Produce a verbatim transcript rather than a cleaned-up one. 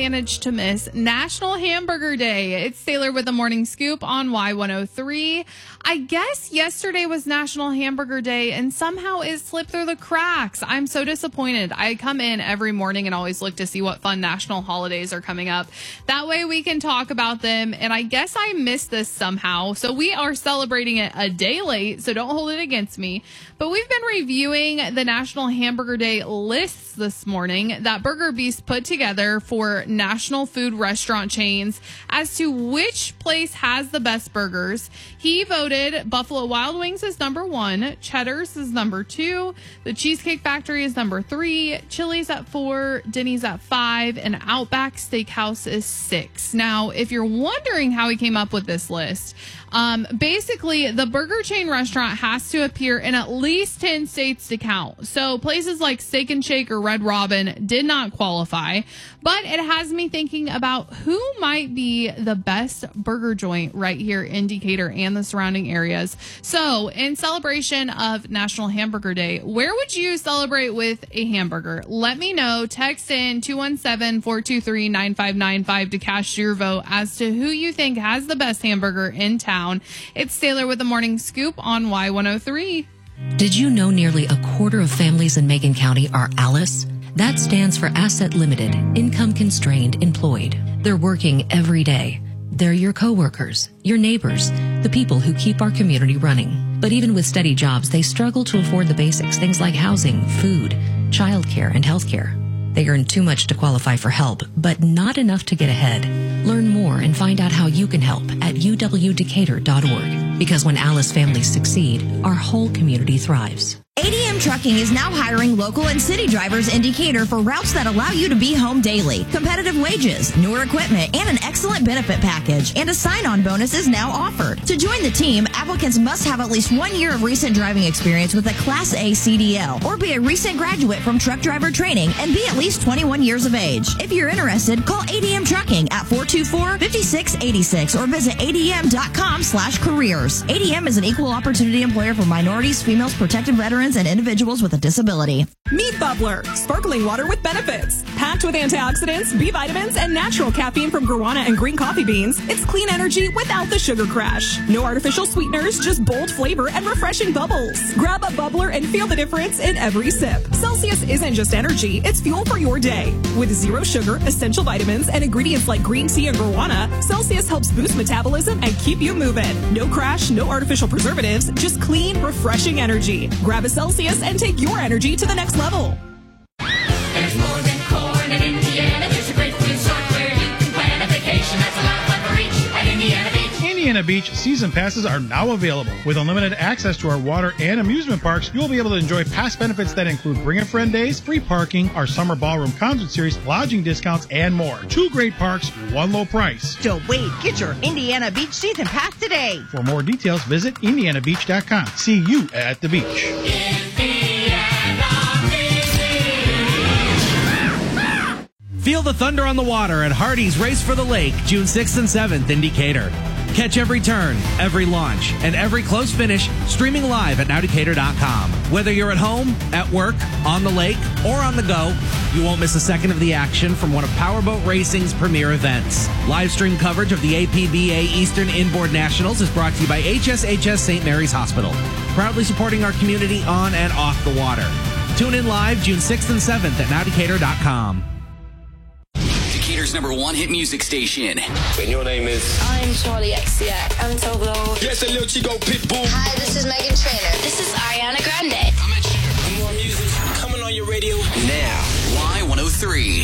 managed to miss National Hamburger Day. It's Taylor with the Morning Scoop on Y one oh three. I guess yesterday was National Hamburger Day and somehow it slipped through the cracks. I'm so disappointed. I come in every morning and always look to see what fun national holidays are coming up. That way we can talk about them, and I guess I missed this somehow. So we are celebrating it a day late, so don't hold it against me. But we've been reviewing the National Hamburger Day lists this morning that Burger Beast put together for national food restaurant chains as to which place has the best burgers. He voted Buffalo Wild Wings is number one, Cheddar's is number two, the Cheesecake Factory is number three, Chili's at four, Denny's at five, and Outback Steakhouse is six. Now, if you're wondering how he came up with this list, um, basically the burger chain restaurant has to appear in at least ten states to count. So places like Steak and Shake or Red Robin did not qualify, but it has me thinking about who might be the best burger joint right here in Decatur and the surrounding areas. So in celebration of National Hamburger Day, where would you celebrate with a hamburger? Let me know. Text in two one seven, four two three, nine five nine five to cast your vote as to who you think has the best hamburger in town. It's Taylor with the Morning Scoop on Y one oh three. Did you know nearly a quarter of families in Macon County are ALICE? That stands for Asset Limited, Income Constrained Employed. They're working every day. They're your coworkers, your neighbors, the people who keep our community running. But even with steady jobs, they struggle to afford the basics, things like housing, food, childcare, and healthcare. They earn too much to qualify for help, but not enough to get ahead. Learn more and find out how you can help at u w decatur dot org. Because when ALICE families succeed, our whole community thrives. A D M Trucking is now hiring local and city drivers in Decatur for routes that allow you to be home daily. Competitive wages, newer equipment, and an excellent benefit package. And a sign-on bonus is now offered. To join the team, applicants must have at least one year of recent driving experience with a Class A C D L or be a recent graduate from truck driver training and be at least twenty-one years of age. If you're interested, call A D M Trucking at four two four, five six eight six or visit A D M dot com slash careers. A D M is an equal opportunity employer for minorities, females, protected veterans, and individuals with a disability. Meet Bubbler, sparkling water with benefits. Packed with antioxidants, B vitamins, and natural caffeine from guarana and green coffee beans, it's clean energy without the sugar crash. No artificial sweeteners, just bold flavor and refreshing bubbles. Grab a Bubbler and feel the difference in every sip. Celsius isn't just energy, it's fuel for your day. With zero sugar, essential vitamins, and ingredients like green tea and guarana, Celsius helps boost metabolism and keep you moving. No crash, no artificial preservatives, just clean, refreshing energy. Grab a Celsius and take your energy to the next level. There's more than corn in Indiana. There's a great food resort where you can plan a vacation. That's a lot of fun for each at Indiana Beach. Indiana Beach season passes are now available. With unlimited access to our water and amusement parks, you'll be able to enjoy past benefits that include Bring a Friend Days, free parking, our summer ballroom concert series, lodging discounts, and more. Two great parks, one low price. Don't wait. Get your Indiana Beach season pass today. For more details, visit indiana beach dot com. See you at the beach. Feel the thunder on the water at Hardy's Race for the Lake, June sixth and seventh in Decatur. Catch every turn, every launch, and every close finish streaming live at now decatur dot com. Whether you're at home, at work, on the lake, or on the go, you won't miss a second of the action from one of Powerboat Racing's premier events. Live stream coverage of the A P B A Eastern Inboard Nationals is brought to you by H S H S Saint Mary's Hospital, proudly supporting our community on and off the water. Tune in live June sixth and seventh at now decatur dot com. Decatur's number one hit music station. And your name is? I'm Charlie X C X. I'm Toblo. Yes, a little Chico Pitbull. Hi, this is Megan Trainor. This is Ariana Grande. I'm at More music coming on your radio now. Y one oh three.